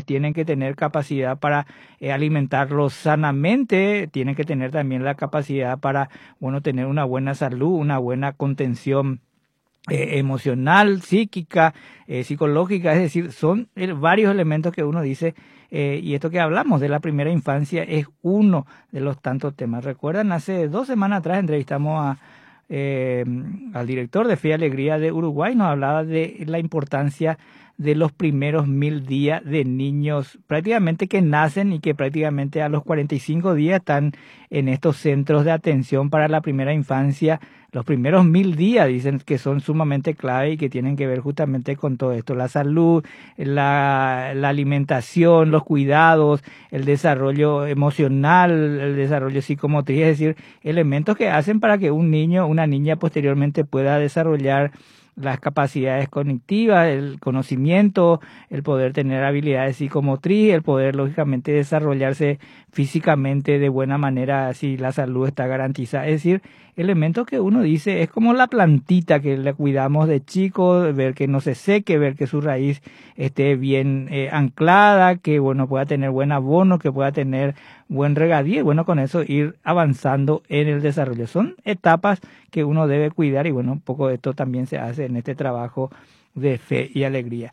tienen que tener capacidad para alimentarlos sanamente, tienen que tener también la capacidad para, bueno, tener una buena salud, una buena contención emocional, psíquica, psicológica, es decir, son varios elementos que uno dice, y esto que hablamos de la primera infancia es uno de los tantos temas. Recuerdan, hace 2 semanas atrás entrevistamos al director de Fe y Alegría de Uruguay, nos hablaba de la importancia de los primeros 1000 días de niños prácticamente que nacen y que prácticamente a los 45 días están en estos centros de atención para la primera infancia. Los primeros 1000 días dicen que son sumamente clave y que tienen que ver justamente con todo esto, la salud, la alimentación, los cuidados, el desarrollo emocional, el desarrollo psicomotriz, es decir, elementos que hacen para que un niño, una niña posteriormente pueda desarrollar las capacidades cognitivas, el conocimiento, el poder tener habilidades psicomotriz, el poder lógicamente desarrollarse físicamente de buena manera si la salud está garantizada. Es decir, elementos que uno dice, es como la plantita que le cuidamos de chico, ver que no se seque, ver que su raíz esté bien anclada, que bueno pueda tener buen abono, que pueda tener buen regadío, y bueno, con eso ir avanzando en el desarrollo. Son etapas que uno debe cuidar y bueno, un poco de esto también se hace en este trabajo de Fe y Alegría.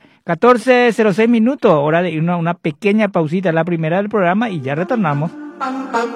14:06 minutos, hora de irnos a una pequeña pausita, la primera del programa, y ya retornamos.